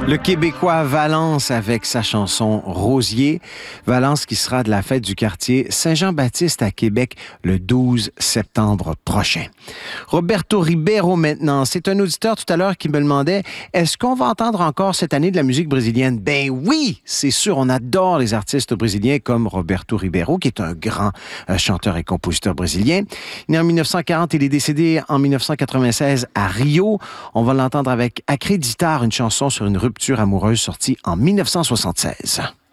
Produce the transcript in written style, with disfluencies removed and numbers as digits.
Le Québécois Valence avec sa chanson Rosier. Valence qui sera de la fête du quartier Saint-Jean-Baptiste à Québec le 12 septembre prochain. Roberto Ribeiro maintenant. C'est un auditeur tout à l'heure qui me demandait est-ce qu'on va entendre encore cette année de la musique brésilienne? Ben oui, c'est sûr. On adore les artistes brésiliens comme Roberto Ribeiro qui est un grand chanteur et compositeur brésilien. Né en 1940, il est décédé en 1996 à Rio. On va l'entendre avec Acreditar, une chanson sur une rupture amoureuse sortie en 1976.